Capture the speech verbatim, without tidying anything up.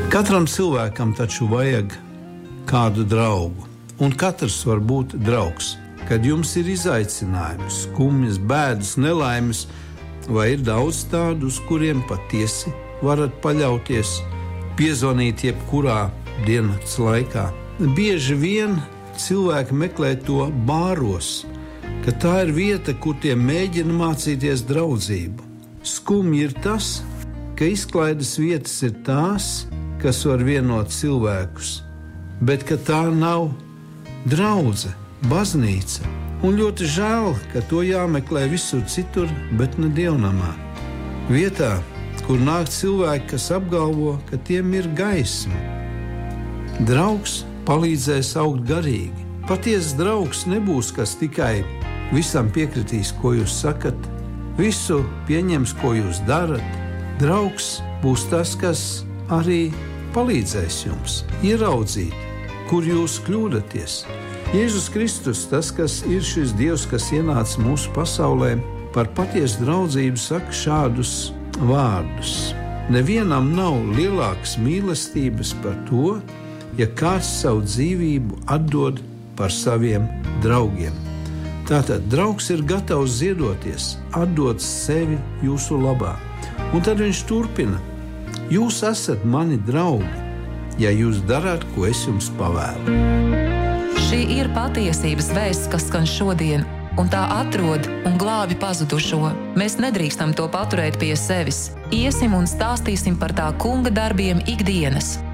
Katram cilvēkam taču vajag kādu draugu, un katrs var būt draugs. Kad jums ir izaicinājumi, skumjas, bēdas, nelaimes, vai ir daudz tādu, uz kuriem patiesi varat paļauties, piezvanīt jebkurā diennakts laikā. Bieži vien cilvēki meklē to bāros, ka tā ir vieta, kur tie mēģina mācīties draudzību. Skumji ir tas, ka izklaides vietas ir tās, kas var vienot cilvēkus, bet ka tā nav draudze, baznīca. Un ļoti žēl, ka to jāmeklē visur citur, bet ne dievnamā. Vietā, kur nāk cilvēki, kas apgalvo, ka tiem ir gaisma. Draugs palīdzēs augt garīgi. Patiesas draugs nebūs, kas tikai visam piekritīs, ko jūs sakat, visu pieņems, ko jūs darat. Draugs būs tas, kas arī palīdzēs jums ieraudzīt, kur jūs kļūdaties. Jēzus Kristus, tas, kas ir šis Dievs, kas ienāca mūsu pasaulē, par patiesu draudzību saka šādus vārdus. Nevienam nav lielākas mīlestības par to, ja kāds savu dzīvību atdod par saviem draugiem. Tātad draugs ir gatavs ziedoties, atdot sevi jūsu labā. Un tad viņš turpina: jūs esat mani draugi, ja jūs darāt, ko es jums pavēlu. Šī ir patiesības vēsts, kas skan šodien, un tā atrod un glābi pazudušo. Mēs nedrīkstam to paturēt pie sevis. Iesim un stāstīsim par tā kunga darbiem ikdienas.